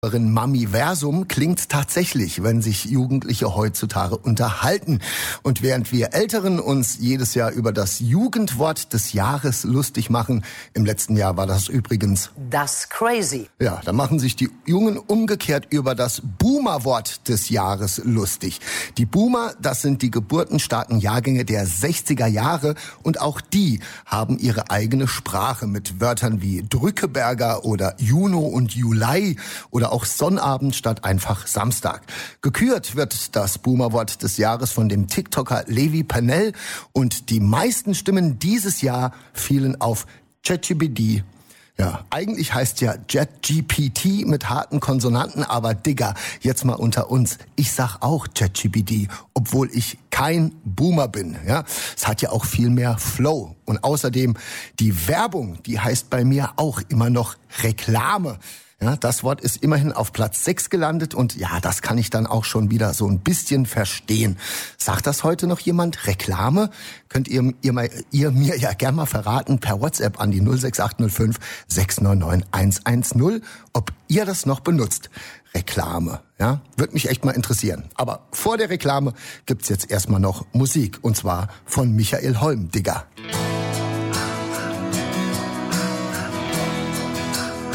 Mamiversum klingt tatsächlich, wenn sich Jugendliche heutzutage unterhalten. Und während wir Älteren uns jedes Jahr über das Jugendwort des Jahres lustig machen, im letzten Jahr war das übrigens das crazy. Ja, da machen sich die Jungen umgekehrt über das Boomer-Wort des Jahres lustig. Die Boomer, das sind die geburtenstarken Jahrgänge der 60er Jahre und auch die haben ihre eigene Sprache mit Wörtern wie Drückeberger oder Juno und Juli oder auch Sonnabend statt einfach Samstag. Gekürt wird das Boomerwort des Jahres von dem TikToker Levi Pannell und die meisten Stimmen dieses Jahr fielen auf ChatGPT. Ja, eigentlich heißt ja JetGPT mit harten Konsonanten, aber Digga, jetzt mal unter uns. Ich sag auch ChatGPT, obwohl ich kein Boomer bin. Ja, es hat ja auch viel mehr Flow. Und außerdem, die Werbung, die heißt bei mir auch immer noch Reklame. Ja, das Wort ist immerhin auf Platz 6 gelandet und ja, das kann ich dann auch schon wieder so ein bisschen verstehen. Sagt das heute noch jemand? Reklame? Könnt ihr mir ja gerne mal verraten per WhatsApp an die 06805 699 110, ob ihr das noch benutzt. Reklame, ja? Würde mich echt mal interessieren. Aber vor der Reklame gibt's jetzt erstmal noch Musik und zwar von Michael Holm, Digga.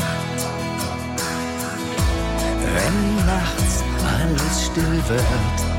Wenn nachts alles still wird